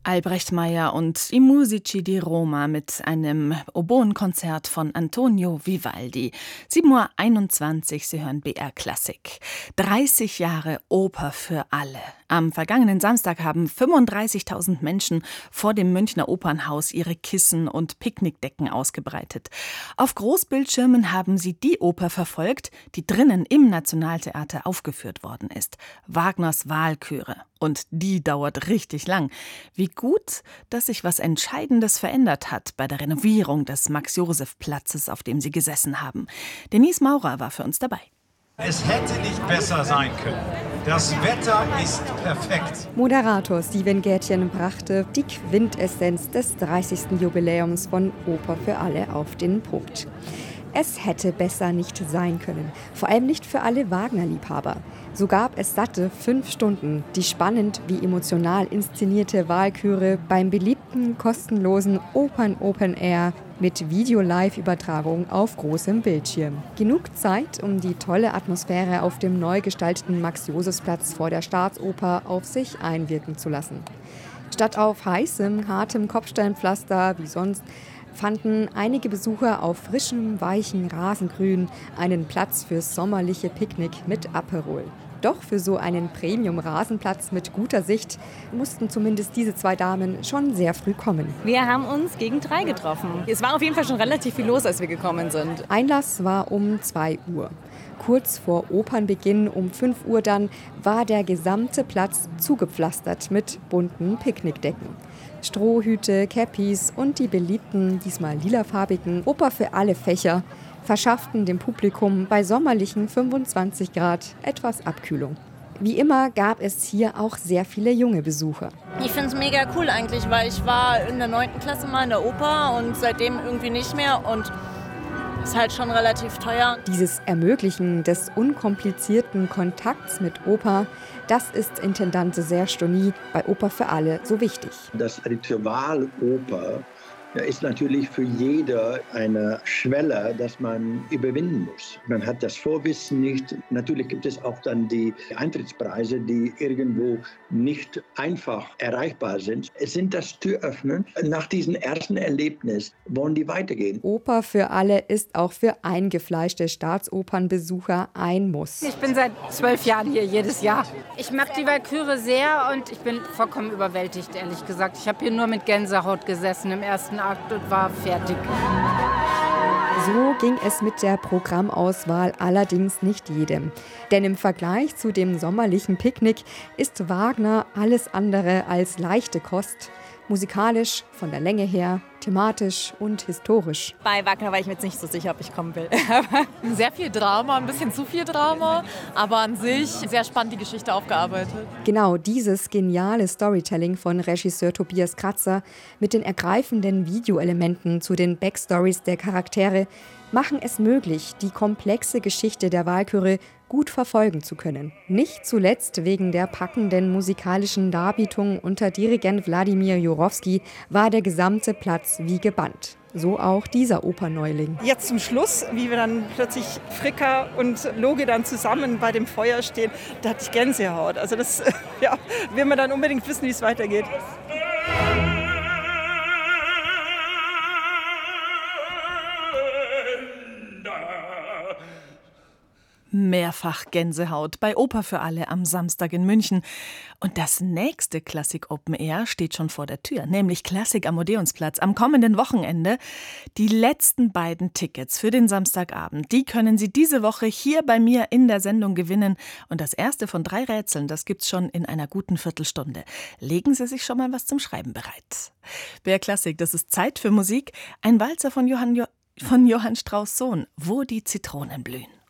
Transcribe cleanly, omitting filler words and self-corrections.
Albrecht Meyer und I Musici di Roma mit einem Oboenkonzert von Antonio Vivaldi. 7:21 Uhr, Sie hören BR Klassik. 30 Jahre Oper für alle. Am vergangenen Samstag haben 35.000 Menschen vor dem Münchner Opernhaus ihre Kissen und Picknickdecken ausgebreitet. Auf Großbildschirmen haben sie die Oper verfolgt, die drinnen im Nationaltheater aufgeführt worden ist. Wagners Walküre. Und die dauert richtig lang. Wie gut, dass sich was Entscheidendes verändert hat bei der Renovierung des Max-Joseph-Platzes, auf dem sie gesessen haben. Denise Maurer war für uns dabei. Es hätte nicht besser sein können. Das Wetter ist perfekt. Moderator Steven Gätjen brachte die Quintessenz des 30. Jubiläums von Oper für alle auf den Punkt. Es hätte besser nicht sein können, vor allem nicht für alle Wagner-Liebhaber. So gab es satte 5 Stunden, die spannend wie emotional inszenierte Walküre beim beliebten, kostenlosen Opern Open Air mit Video-Live-Übertragung auf großem Bildschirm. Genug Zeit, um die tolle Atmosphäre auf dem neu gestalteten Max-Joseph-Platz vor der Staatsoper auf sich einwirken zu lassen. Statt auf heißem, hartem Kopfsteinpflaster wie sonst fanden einige Besucher auf frischem, weichen Rasengrün einen Platz fürs sommerliche Picknick mit Aperol. Doch für so einen Premium-Rasenplatz mit guter Sicht mussten zumindest diese 2 Damen schon sehr früh kommen. Wir haben uns gegen 3 getroffen. Es war auf jeden Fall schon relativ viel los, als wir gekommen sind. Einlass war um 2 Uhr. Kurz vor Opernbeginn um 5 Uhr dann war der gesamte Platz zugepflastert mit bunten Picknickdecken. Strohhüte, Cappies und die beliebten, diesmal lilafarbigen Oper für alle Fächer verschafften dem Publikum bei sommerlichen 25 Grad etwas Abkühlung. Wie immer gab es hier auch sehr viele junge Besucher. Ich finde es mega cool eigentlich, weil ich war in der 9. Klasse mal in der Oper und seitdem irgendwie nicht mehr und ist halt schon relativ teuer. Dieses Ermöglichen des unkomplizierten Kontakts mit Oper, das ist Intendante Serge Stony bei Oper für alle so wichtig. Das Ritual Oper ist natürlich für jeder eine Schwelle, das man überwinden muss. Man hat das Vorwissen nicht. Natürlich gibt es auch dann die Eintrittspreise, die irgendwo nicht einfach erreichbar sind. Es sind das Türöffnen. Nach diesem ersten Erlebnis wollen die weitergehen. Oper für alle ist auch für eingefleischte Staatsopernbesucher ein Muss. Ich bin seit 12 Jahren hier, jedes Jahr. Ich mag die Walküre sehr und ich bin vollkommen überwältigt, ehrlich gesagt. Ich habe hier nur mit Gänsehaut gesessen im ersten Akt und war fertig. So ging es mit der Programmauswahl allerdings nicht jedem. Denn im Vergleich zu dem sommerlichen Picknick ist Wagner alles andere als leichte Kost. Musikalisch, von der Länge her, thematisch und historisch. Bei Wagner war ich mir jetzt nicht so sicher, ob ich kommen will. Sehr viel Drama, ein bisschen zu viel Drama, aber an sich sehr spannend die Geschichte aufgearbeitet. Genau dieses geniale Storytelling von Regisseur Tobias Kratzer mit den ergreifenden Videoelementen zu den Backstories der Charaktere machen es möglich, die komplexe Geschichte der Walküre gut verfolgen zu können. Nicht zuletzt wegen der packenden musikalischen Darbietung unter Dirigent Wladimir Jurowski war der gesamte Platz wie gebannt. So auch dieser Operneuling. Jetzt zum Schluss, wie wir dann plötzlich Fricker und Loge dann zusammen bei dem Feuer stehen, da hatte ich Gänsehaut. Also das will man dann unbedingt wissen, wie es weitergeht. Mehrfach Gänsehaut bei Oper für alle am Samstag in München. Und das nächste Klassik Open Air steht schon vor der Tür, nämlich Klassik am Odeonsplatz am kommenden Wochenende. Die letzten beiden Tickets für den Samstagabend, die können Sie diese Woche hier bei mir in der Sendung gewinnen. Und das erste von 3 Rätseln, das gibt's schon in einer guten Viertelstunde. Legen Sie sich schon mal was zum Schreiben bereit. BR Klassik, das ist Zeit für Musik. Ein Walzer von Johann Strauss Sohn, Wo die Zitronen blühen.